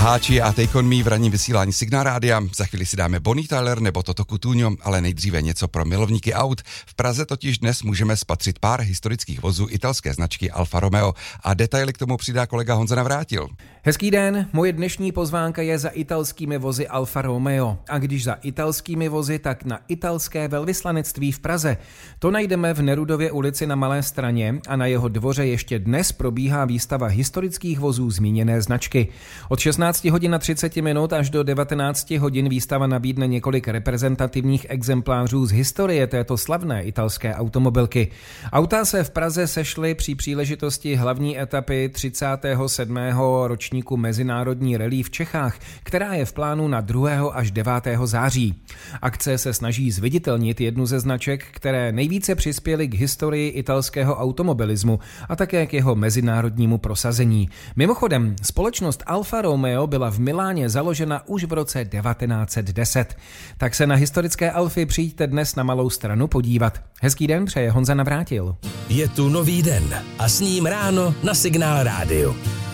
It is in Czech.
Háči a Take On Me v ranním vysílání Signál Rádia. Za chvíli si dáme Bonnie Tyler nebo Toto Cutugno, ale nejdříve něco pro milovníky aut. V Praze totiž dnes můžeme spatřit pár historických vozů italské značky Alfa Romeo a detaily k tomu přidá kolega Honza Navrátil. Hezký den, moje dnešní pozvánka je za italskými vozy Alfa Romeo. A když za italskými vozy, tak na italské velvyslanectví v Praze. To najdeme v Nerudově ulici na Malé Straně a na jeho dvoře ještě dnes probíhá výstava historických vozů zmíněné značky. Od 16 hodin na 30 minut až do 19 hodin výstava nabídne několik reprezentativních exemplářů z historie této slavné italské automobilky. Auta se v Praze sešly při příležitosti hlavní etapy 37. ročníku Mezinárodní rally v Čechách, která je v plánu na 2. až 9. září. Akce se snaží zviditelnit jednu ze značek, které nejvíce přispěly k historii italského automobilismu a také k jeho mezinárodnímu prosazení. Mimochodem, společnost Alfa Romeo byla v Miláně založena už v roce 1910. Tak se na historické Alfy přijďte dnes na Malou Stranu podívat. Hezký den přeje Honza Navrátil. Je tu nový den a s ním ráno na Signál Rádiu.